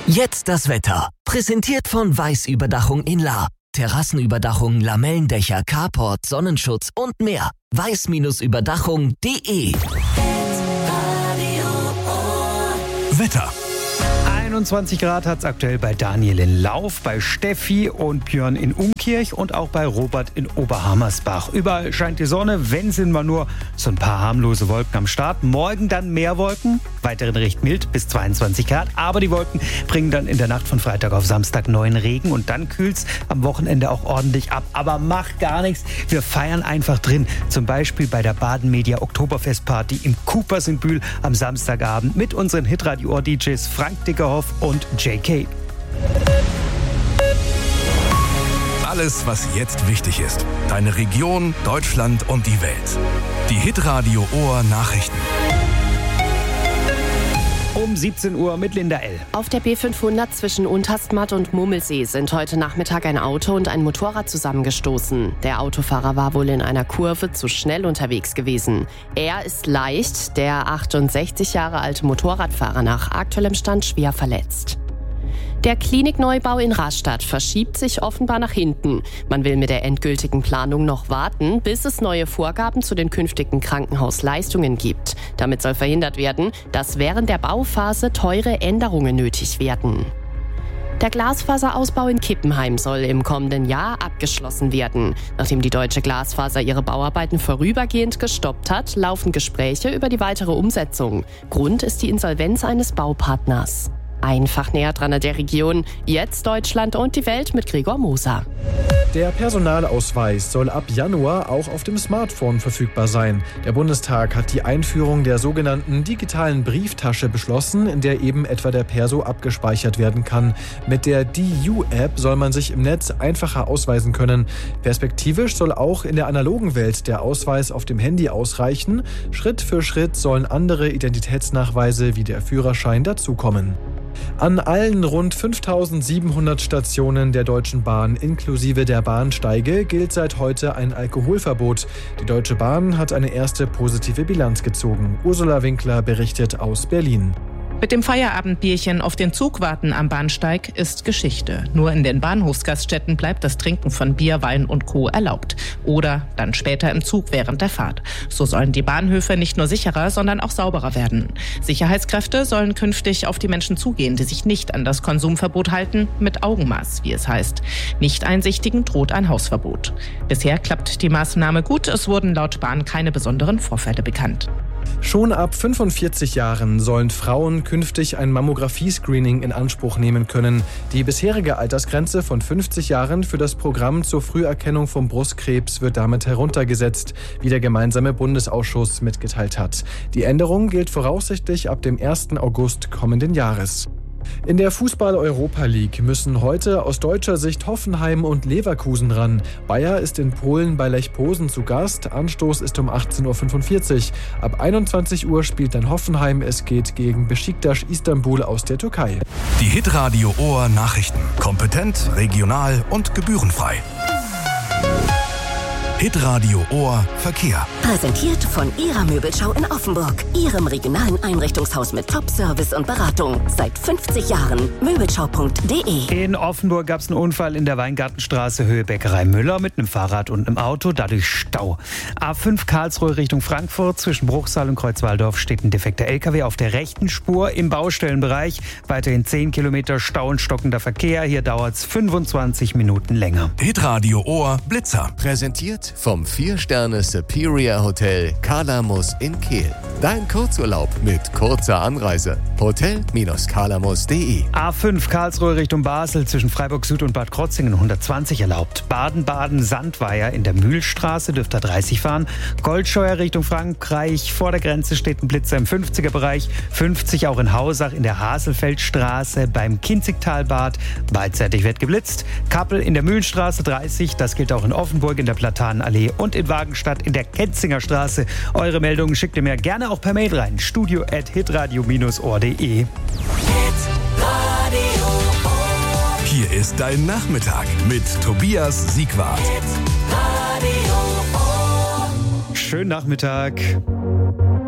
Jetzt das Wetter. Präsentiert von Weiß-Überdachung in Lahr. Terrassenüberdachung, Lamellendächer, Carport, Sonnenschutz und mehr. weiß-überdachung.de. Wetter. 21 Grad hat es aktuell bei Daniel in Lauf, bei Steffi und Björn in Umkirch und auch bei Robert in Oberhammersbach. Überall scheint die Sonne, wenn sind wir nur so ein paar harmlose Wolken am Start. Morgen dann mehr Wolken, weiterhin recht mild bis 22 Grad. Aber die Wolken bringen dann in der Nacht von Freitag auf Samstag neuen Regen und dann kühlt's am Wochenende auch ordentlich ab. Aber macht gar nichts, wir feiern einfach drin. Zum Beispiel bei der Baden-Media Oktoberfestparty im Coopers in Bühl am Samstagabend mit unseren Hitradio-DJs Frank Dickerhoff und JK. Alles, was jetzt wichtig ist. Deine Region, Deutschland und die Welt. Die Hitradio Ohr Nachrichten. Um 17 Uhr mit Linda L. Auf der B500 zwischen Unterstmatt und Mummelsee sind heute Nachmittag ein Auto und ein Motorrad zusammengestoßen. Der Autofahrer war wohl in einer Kurve zu schnell unterwegs gewesen. Er ist leicht, der 68 Jahre alte Motorradfahrer nach aktuellem Stand schwer verletzt. Der Klinikneubau in Rastatt verschiebt sich offenbar nach hinten. Man will mit der endgültigen Planung noch warten, bis es neue Vorgaben zu den künftigen Krankenhausleistungen gibt. Damit soll verhindert werden, dass während der Bauphase teure Änderungen nötig werden. Der Glasfaserausbau in Kippenheim soll im kommenden Jahr abgeschlossen werden. Nachdem die Deutsche Glasfaser ihre Bauarbeiten vorübergehend gestoppt hat, laufen Gespräche über die weitere Umsetzung. Grund ist die Insolvenz eines Baupartners. Einfach näher dran an der Region. Jetzt Deutschland und die Welt mit Gregor Moser. Der Personalausweis soll ab Januar auch auf dem Smartphone verfügbar sein. Der Bundestag hat die Einführung der sogenannten digitalen Brieftasche beschlossen, in der eben etwa der Perso abgespeichert werden kann. Mit der DU-App soll man sich im Netz einfacher ausweisen können. Perspektivisch soll auch in der analogen Welt der Ausweis auf dem Handy ausreichen. Schritt für Schritt sollen andere Identitätsnachweise wie der Führerschein dazukommen. An allen rund 5.700 Stationen der Deutschen Bahn inklusive der Bahnsteige gilt seit heute ein Alkoholverbot. Die Deutsche Bahn hat eine erste positive Bilanz gezogen. Ursula Winkler berichtet aus Berlin. Mit dem Feierabendbierchen auf den Zug warten am Bahnsteig ist Geschichte. Nur in den Bahnhofsgaststätten bleibt das Trinken von Bier, Wein und Co. erlaubt. Oder dann später im Zug während der Fahrt. So sollen die Bahnhöfe nicht nur sicherer, sondern auch sauberer werden. Sicherheitskräfte sollen künftig auf die Menschen zugehen, die sich nicht an das Konsumverbot halten, mit Augenmaß, wie es heißt. Nicht-Einsichtigen droht ein Hausverbot. Bisher klappt die Maßnahme gut. Es wurden laut Bahn keine besonderen Vorfälle bekannt. Schon ab 45 Jahren sollen Frauen künftig ein Mammographie-Screening in Anspruch nehmen können. Die bisherige Altersgrenze von 50 Jahren für das Programm zur Früherkennung von Brustkrebs wird damit heruntergesetzt, wie der gemeinsame Bundesausschuss mitgeteilt hat. Die Änderung gilt voraussichtlich ab dem 1. August kommenden Jahres. In der Fußball-Europa League müssen heute aus deutscher Sicht Hoffenheim und Leverkusen ran. Bayer ist in Polen bei Lech Posen zu Gast. Anstoß ist um 18.45 Uhr. Ab 21 Uhr spielt dann Hoffenheim. Es geht gegen Beşiktaş Istanbul aus der Türkei. Die Hitradio Ohr Nachrichten. Kompetent, regional und gebührenfrei. Hitradio Ohr Verkehr. Präsentiert von Ihrer Möbelschau in Offenburg. Ihrem regionalen Einrichtungshaus mit Top-Service und Beratung. Seit 50 Jahren. Möbelschau.de. In Offenburg gab es einen Unfall in der Weingartenstraße Höhe Bäckerei Müller mit einem Fahrrad und einem Auto, dadurch Stau. A5 Karlsruhe Richtung Frankfurt, zwischen Bruchsal und Kreuzwaldorf steht ein defekter LKW auf der rechten Spur im Baustellenbereich. Weiterhin 10 Kilometer Stau und stockender Verkehr. Hier dauert es 25 Minuten länger. Hitradio Ohr Blitzer. Präsentiert vom 4-Sterne Superior Hotel Kalamus in Kehl. Dein Kurzurlaub mit kurzer Anreise. Hotel-kalamus.de. A5 Karlsruhe Richtung Basel, zwischen Freiburg Süd und Bad Krotzingen 120 erlaubt. Baden-Baden-Sandweier in der Mühlstraße dürft ihr 30 fahren. Goldscheuer Richtung Frankreich, vor der Grenze steht ein Blitzer im 50er-Bereich. 50 auch in Hausach in der Haselfeldstraße beim Kinzigtalbad. Beidseitig wird geblitzt. Kappel in der Mühlenstraße 30, das gilt auch in Offenburg in der Platanenallee und in Wagenstadt in der Ketzinger Straße. Eure Meldungen schickt ihr mir gerne auch per Mail rein. studio@hitradio-ohr.de. Hier ist dein Nachmittag mit Tobias Siegwart. Schönen Nachmittag.